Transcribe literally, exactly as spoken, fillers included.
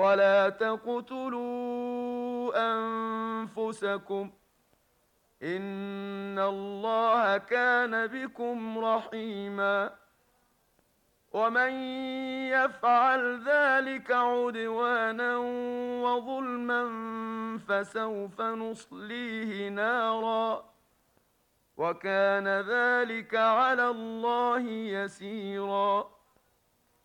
ولا تقتلوا أنفسكم إن الله كان بكم رحيما ومن يفعل ذلك عدوانا وظلما فسوف نصليه نارا وكان ذلك على الله يسيرا